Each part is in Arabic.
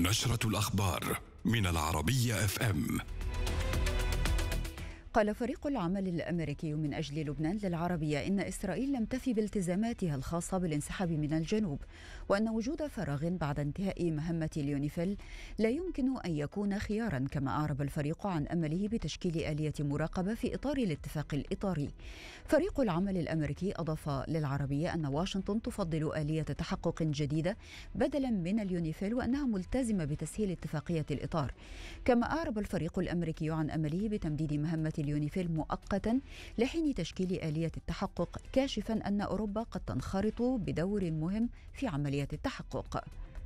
نشرة الأخبار من العربية FM. قال فريق العمل الأمريكي من أجل لبنان للعربية إن إسرائيل لم تفي بالتزاماتها الخاصة بالانسحاب من الجنوب، وأن وجود فراغ بعد انتهاء مهمة اليونيفيل لا يمكن أن يكون خيارا، كما أعرب الفريق عن أمله بتشكيل آلية مراقبة في إطار الاتفاق الإطاري. فريق العمل الأمريكي أضاف للعربية أن واشنطن تفضل آلية تحقق جديدة بدلا من اليونيفيل، وأنها ملتزمة بتسهيل اتفاقية الإطار. كما أعرب الفريق الأمريكي عن أمله بتمديد مهمة اليونيفيل مؤقتا لحين تشكيل آلية التحقق، كاشفا أن أوروبا قد تنخرط بدور مهم في عملية التحقق.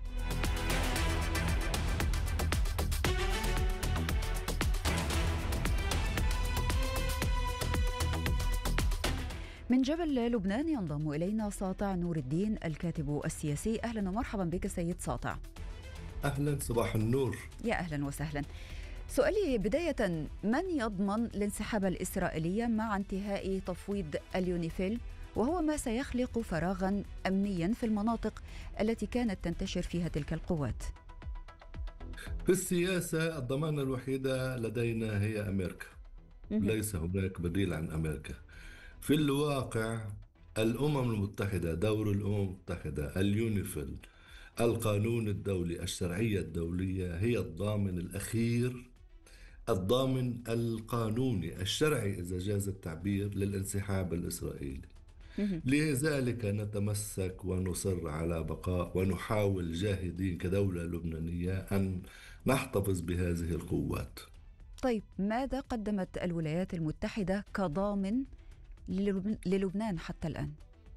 من جبل لبنان ينضم إلينا ساطع نور الدين الكاتب السياسي. أهلا ومرحبا بك سيد ساطع. أهلا، صباح النور. يا أهلا وسهلا. سؤالي بداية، من يضمن الانسحاب الإسرائيلي مع انتهاء تفويض اليونيفيل، وهو ما سيخلق فراغا أمنيا في المناطق التي كانت تنتشر فيها تلك القوات؟ في السياسة الضمانة الوحيدة لدينا هي أمريكا، ليس هناك بديل عن أمريكا. في الواقع الأمم المتحدة، دور الأمم المتحدة، اليونيفيل، القانون الدولي، الشرعية الدولية هي الضامن الأخير، الضامن القانوني الشرعي إذا جاز التعبير للانسحاب الإسرائيلي. لذلك نتمسك ونصر على بقاء ونحاول جاهدين كدولة لبنانية أن نحتفظ بهذه القوات. طيب، ماذا قدمت الولايات المتحدة كضامن للبنان حتى الآن؟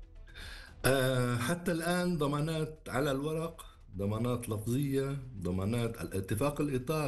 حتى الآن ضمانات على الورق، ضمانات لفظية، ضمانات الاتفاق الإطاري